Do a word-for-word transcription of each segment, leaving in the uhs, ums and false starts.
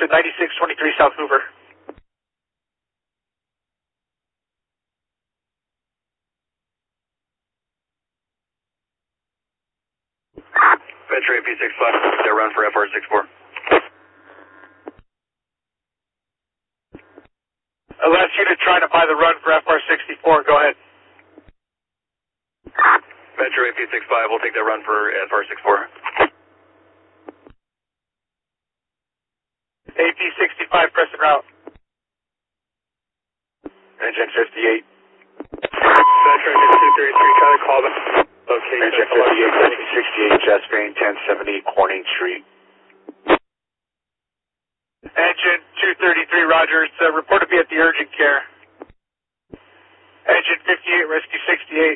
at ninety-six twenty-three South Hoover. Metro A P sixty-five, they're run for F R sixty-four. I'll ask you to try to buy the run for F R sixty-four. Go ahead. Metro A P sixty-five, we'll take that run for F R sixty-four. A P sixty-five, press and route. Engine fifty-eight. Metro two thirty-three, try to call them. Location. Engine fifty-eight, Rescue sixty-eight, chest pain, ten seventy, Corning Street. Engine two thirty-three, roger. It's uh, report to be at the urgent care. Engine fifty-eight, Rescue sixty-eight.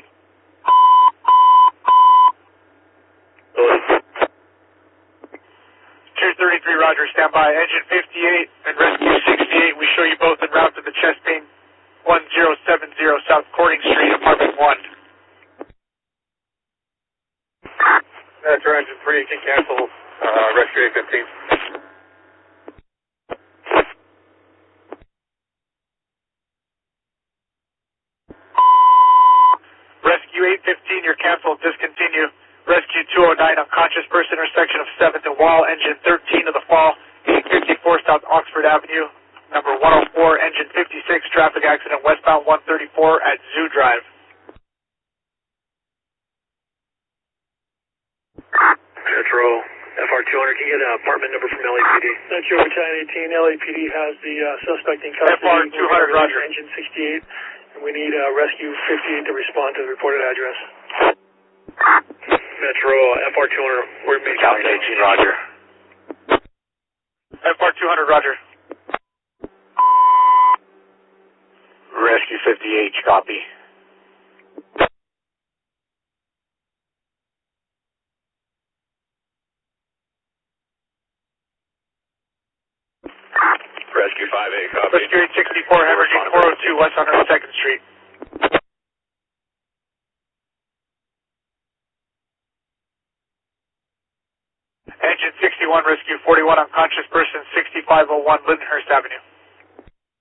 two thirty-three, roger, stand by. Engine fifty-eight and Rescue sixty-eight, we show you both en route to the chest pain, one zero seven zero South Corning Street, apartment one. Metro engine three, you can cancel uh, Rescue eight fifteen. Rescue eight fifteen, you're canceled, discontinue. Rescue two oh nine, unconscious person, intersection of seventh and Wall, engine thirteen of the fall, eight fifty-four South Oxford Avenue, number one oh four, engine fifty-six, traffic accident westbound one thirty-four at Zoo Drive. Metro, F R two hundred, can you get an apartment number from L A P D? Metro ten eighteen, L A P D has the uh, suspect in custody. F R two hundred, roger. Engine sixty-eight, and we need uh, Rescue fifty-eight to respond to the reported address. Metro, F R two hundred, we're making South eighteen, roger. F R two hundred, roger. Rescue fifty-eight, copy. Rescue five eight, copy. Rescue eight sixty-four, hemorrhaging four oh two West one hundred second Street. Engine sixty-one, Rescue forty-one, unconscious person, sixty-five oh one Lindenhurst Avenue.